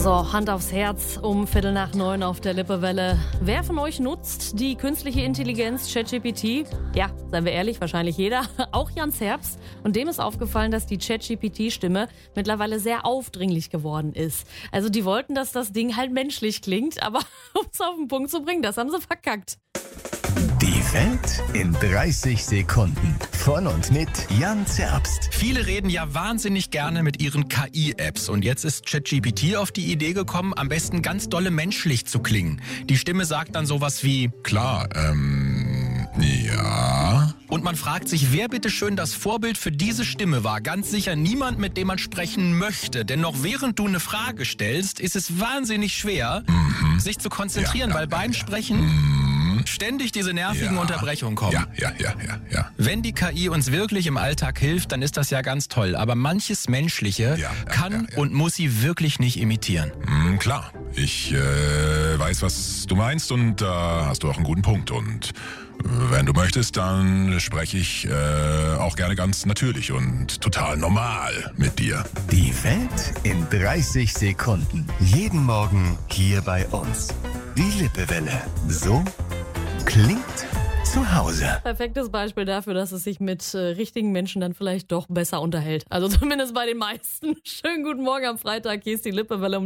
So, Hand aufs Herz, um 8:15 auf der Lippewelle. Wer von euch nutzt die künstliche Intelligenz ChatGPT? Ja, seien wir ehrlich, wahrscheinlich jeder. Auch Jan Zerbst. Und dem ist aufgefallen, dass die ChatGPT-Stimme mittlerweile sehr aufdringlich geworden ist. Also die wollten, dass das Ding halt menschlich klingt, aber um es auf den Punkt zu bringen, das haben sie verkackt. Die Welt in 30 Sekunden. Von und mit Jan Zerbst. Viele reden ja wahnsinnig gerne mit ihren KI-Apps. Und jetzt ist ChatGPT auf die Idee gekommen, am besten ganz dolle menschlich zu klingen. Die Stimme sagt dann sowas wie, klar, ja. Und man fragt sich, wer bitteschön das Vorbild für diese Stimme war. Ganz sicher niemand, mit dem man sprechen möchte. Denn noch während du eine Frage stellst, ist es wahnsinnig schwer, sich zu konzentrieren, weil beim Sprechen ständig diese nervigen Unterbrechungen kommen. Ja. Wenn die KI uns wirklich im Alltag hilft, dann ist das ja ganz toll. Aber manches Menschliche kann und muss sie wirklich nicht imitieren. Klar, ich weiß, was du meinst und da hast du auch einen guten Punkt. Und wenn du möchtest, dann spreche ich auch gerne ganz natürlich und total normal mit dir. Die Welt in 30 Sekunden. Jeden Morgen hier bei uns. Die Lippewelle. So klingt zu Hause. Perfektes Beispiel dafür, dass es sich mit richtigen Menschen dann vielleicht doch besser unterhält. Also zumindest bei den meisten. Schönen guten Morgen am Freitag. Hier ist die Lippewelle um